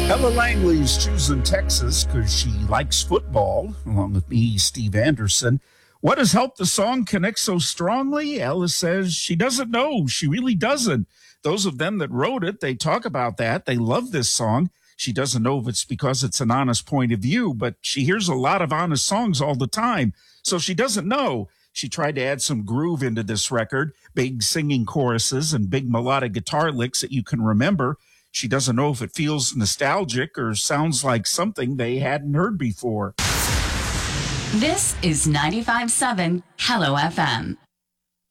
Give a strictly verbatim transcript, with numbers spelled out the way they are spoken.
Ella Langley's choosing Texas because she likes football, along with me, Steve Anderson. What has helped the song connect so strongly? Ella says she doesn't know. She really doesn't. Those of them that wrote it, they talk about that. They love this song. She doesn't know if it's because it's an honest point of view, but she hears a lot of honest songs all the time. So she doesn't know. She tried to add some groove into this record, big singing choruses and big melodic guitar licks that you can remember. She doesn't know if it feels nostalgic or sounds like something they hadn't heard before. This is ninety-five point seven Hello F M.